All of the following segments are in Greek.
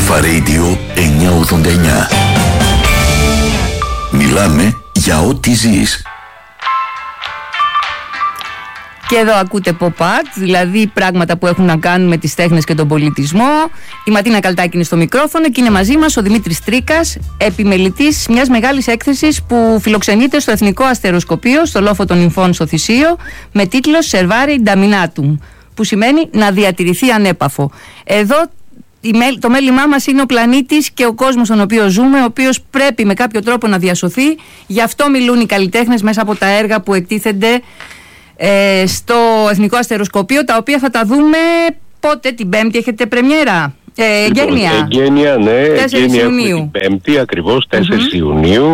Αλφα Radio 989. Μιλάμε για ό,τι ζεις. Και εδώ ακούτε pop-art, δηλαδή πράγματα που έχουν να κάνουν με τις τέχνες και τον πολιτισμό. Η Ματίνα Καλτάκη είναι στο μικρόφωνο και είναι μαζί μας ο Δημήτρης Τρίκας, επιμελητής μιας μεγάλης έκθεσης που φιλοξενείται στο Εθνικό Αστεροσκοπείο, στο Λόφο των Νυμφών στο Θησείο, με τίτλο Servare Indaminatum, που σημαίνει να διατηρηθεί ανέπαφο. Εδώ το μέλημά μας είναι ο πλανήτης και ο κόσμος στον οποίο ζούμε, ο οποίος πρέπει με κάποιο τρόπο να διασωθεί. Γι' αυτό μιλούν οι καλλιτέχνες μέσα από τα έργα που εκτίθενται στο Εθνικό Αστεροσκοπείο, τα οποία θα τα δούμε πότε, την Πέμπτη έχετε πρεμιέρα? Εγγένεια, ναι, Εγγένεια την Πέμπτη, ακριβώς 4 Ιουνίου,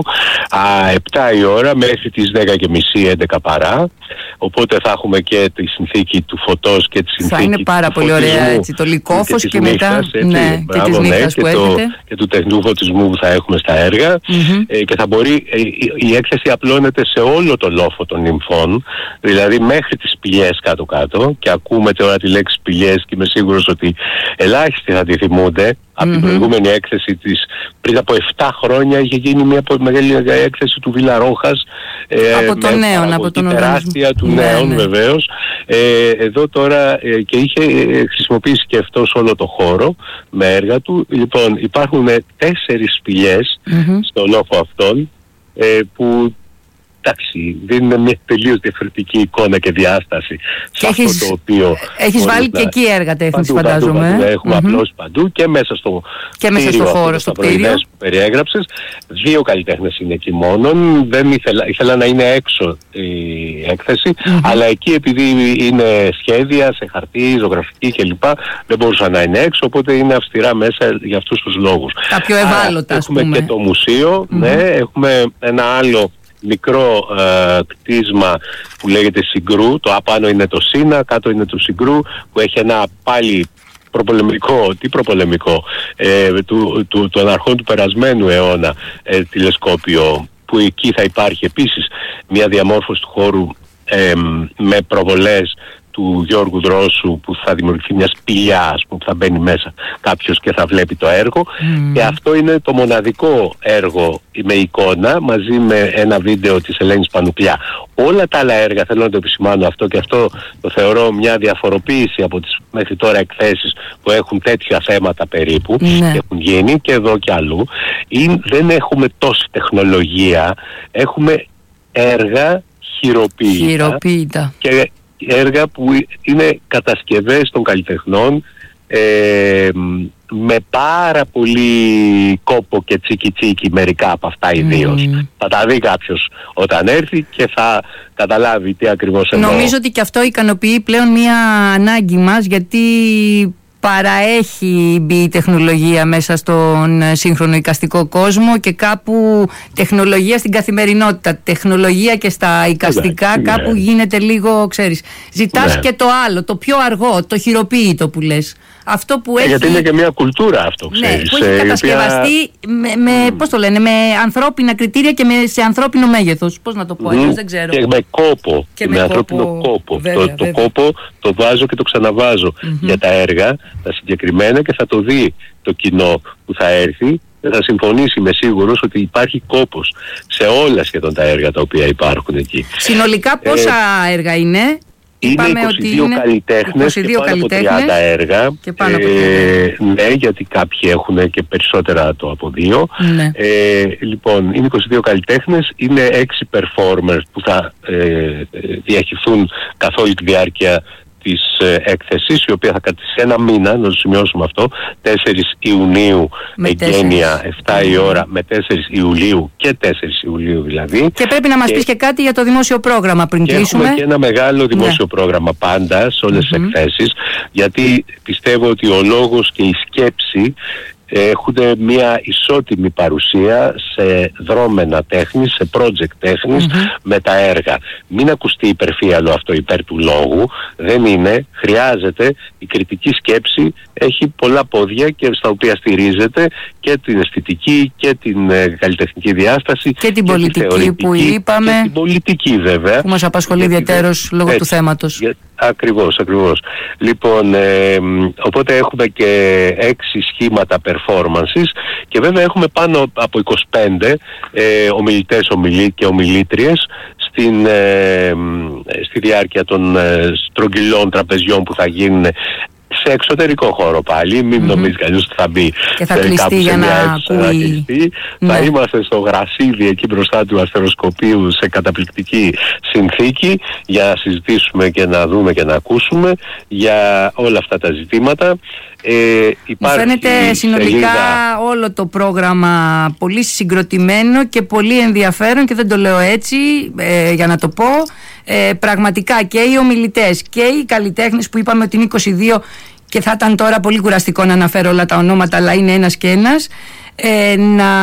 7 η ώρα μέχρι τις 10:30, 11 παρά. Οπότε θα έχουμε και τη συνθήκη του φωτός και τη συνθήκη. Θα είναι πάρα πολύ ωραία, έτσι, το λυκόφως και μετά νύχτας, και της νύχτας που έρχεται. Και του τεχνικού φωτισμού που θα έχουμε στα έργα. Και θα μπορεί, η έκθεση απλώνεται σε όλο το λόφο των νυμφών, δηλαδή μέχρι τις σπηλιές κάτω-κάτω. Και ακούμε τώρα τη λέξη σπηλιές και είμαι σίγουρος ότι ελάχιστοι θα τη θυμούνται. Από την προηγούμενη έκθεση της, πριν από 7 χρόνια, είχε γίνει μια μεγάλη έκθεση του Βιλαρόχας. Από τον Νέον, από τον τεράστια του Νέον, βεβαίως. Εδώ τώρα και είχε χρησιμοποιήσει και αυτός όλο το χώρο με έργα του. Λοιπόν, υπάρχουν 4 σπηλιές στο λόφο αυτόν που, εντάξει, δίνουν μια τελείως διαφορετική εικόνα και διάσταση σε αυτό το οποίο... Έχεις βάλει και εκεί έργα τέχνης, φαντάζομαι. Παντού. Έχουμε απλώσει παντού και μέσα στο χώρο, στο κτίριο που περιέγραψες. 2 καλλιτέχνες είναι εκεί μόνον. Δεν ήθελα να είναι έξω η έκθεση, αλλά εκεί, επειδή είναι σχέδια σε χαρτί, ζωγραφική κλπ, δεν μπορούσαν να είναι έξω, οπότε είναι αυστηρά μέσα για αυτούς τους λόγους. Τα πιο ευάλωτα, ας πούμε. Έχουμε και το μουσείο, έχουμε ένα άλλο μικρό κτίσμα που λέγεται Συγκρού. Το απάνω είναι το Σύνα, κάτω είναι το Συγκρού, που έχει ένα πάλι προπολεμικό των αρχών του περασμένου αιώνα τηλεσκόπιο, που εκεί θα υπάρχει επίσης μια διαμόρφωση του χώρου με προβολές του Γιώργου Δρόσου, που θα δημιουργηθεί μια σπηλιά, που θα μπαίνει μέσα κάποιος και θα βλέπει το έργο. Και αυτό είναι το μοναδικό έργο με εικόνα, μαζί με ένα βίντεο της Ελένης Πανουκλιά. Όλα τα άλλα έργα, θέλω να το επισημάνω αυτό, και αυτό το θεωρώ μια διαφοροποίηση από τις μέχρι τώρα εκθέσεις που έχουν τέτοια θέματα περίπου, και έχουν γίνει και εδώ και αλλού. Δεν έχουμε τόση τεχνολογία, έχουμε έργα χειροποίητα. Και έργα που είναι κατασκευές των καλλιτεχνών με πάρα πολύ κόπο και τσίκι μερικά από αυτά ιδίως. Θα τα δει κάποιος όταν έρθει και θα καταλάβει τι ακριβώς εννοώ. Νομίζω ότι και αυτό ικανοποιεί πλέον μια ανάγκη μας, γιατί παραέχει μπει η τεχνολογία μέσα στον σύγχρονο εικαστικό κόσμο, και κάπου τεχνολογία στην καθημερινότητα, τεχνολογία και στα εικαστικά κάπου γίνεται λίγο, ξέρεις, ζητάς και το άλλο, το πιο αργό, το χειροποίητο που λες. Αυτό που έχει... Γιατί είναι και μια κουλτούρα αυτό, ξέρεις. Που έχει κατασκευαστεί πώς το λένε, με ανθρώπινα κριτήρια και σε ανθρώπινο μέγεθος. Πώς να το πω, δεν ξέρω. Και με κόπο. Και με ανθρώπινο κόπο. Το κόπο το βάζω και το ξαναβάζω για τα έργα, τα συγκεκριμένα, και θα το δει το κοινό που θα έρθει. Θα συμφωνήσει, είμαι σίγουρος, ότι υπάρχει κόπος σε όλα σχεδόν τα έργα τα οποία υπάρχουν εκεί. Συνολικά πόσα έργα είναι? Είναι 22 καλλιτέχνες και πάνω από 30 έργα. Ναι, γιατί κάποιοι έχουν και περισσότερα από 2. Λοιπόν, είναι 22 καλλιτέχνες, είναι 6 performers που θα διαχειριστούν καθ' όλη τη διάρκεια της έκθεσης, η οποία θα κρατήσει ένα μήνα, να το σημειώσουμε αυτό. 4 Ιουνίου εγγένεια, 7 η ώρα, με 4 Ιουλίου και 4 Ιουλίου δηλαδή. Και πρέπει να μας πεις και κάτι για το δημόσιο πρόγραμμα πριν κλείσουμε. Έχουμε και ένα μεγάλο δημόσιο πρόγραμμα πάντα σε όλες τις εκθέσεις, γιατί πιστεύω ότι ο λόγος και η σκέψη έχουν μια ισότιμη παρουσία σε δρόμενα τέχνης, σε project τέχνης με τα έργα. Μην ακουστεί υπερφύαλο αυτό υπέρ του λόγου, δεν είναι, χρειάζεται. Η κριτική σκέψη έχει πολλά πόδια και στα οποία στηρίζεται και την αισθητική και την καλλιτεχνική διάσταση και την πολιτική που είπαμε. Και την πολιτική βέβαια. Που μας απασχολεί ιδιαίτερως λόγω του θέματος. Ακριβώς. Λοιπόν, οπότε έχουμε και 6 σχήματα performances και βέβαια έχουμε πάνω από 25 ομιλητές και ομιλήτριες στη διάρκεια των στρογγυλών τραπεζιών που θα γίνουν σε εξωτερικό χώρο πάλι. Μην νομίζει κανείς ότι θα μπει και θα κλειστεί για να ακούει. Θα είμαστε στο γρασίδι εκεί μπροστά του αστεροσκοπείου σε καταπληκτική συνθήκη για να συζητήσουμε και να δούμε και να ακούσουμε για όλα αυτά τα ζητήματα. Μου φαίνεται συνολικά όλο το πρόγραμμα πολύ συγκροτημένο και πολύ ενδιαφέρον, και δεν το λέω έτσι για να το πω. Πραγματικά και οι ομιλητές και οι καλλιτέχνες που είπαμε ότι είναι 22, και θα ήταν τώρα πολύ κουραστικό να αναφέρω όλα τα ονόματα, αλλά είναι ένας και ένας, να